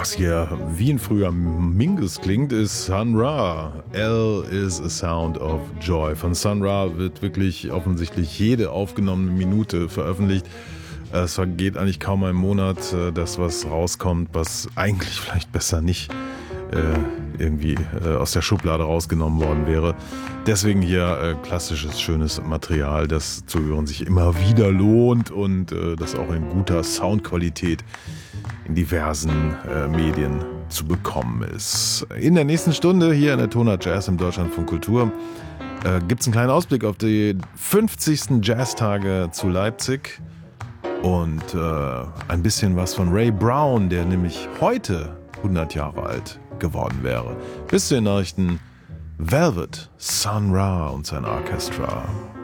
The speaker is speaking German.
Was hier wie ein früher Mingus klingt, ist Sun Ra. L is a Sound of Joy. Von Sun Ra wird wirklich offensichtlich jede aufgenommene Minute veröffentlicht. Es vergeht eigentlich kaum ein Monat, dass was rauskommt, was eigentlich vielleicht besser nicht irgendwie aus der Schublade rausgenommen worden wäre. Deswegen hier klassisches, schönes Material, das zu hören sich immer wieder lohnt und das auch in guter Soundqualität in diversen Medien zu bekommen ist. In der nächsten Stunde hier in der Tonart Jazz im Deutschlandfunk Kultur gibt es einen kleinen Ausblick auf die 50. Jazztage zu Leipzig und ein bisschen was von Ray Brown, der nämlich heute 100 Jahre alt geworden wäre. Bis zu den Nachrichten Velvet, Sun Ra und sein Orchestra.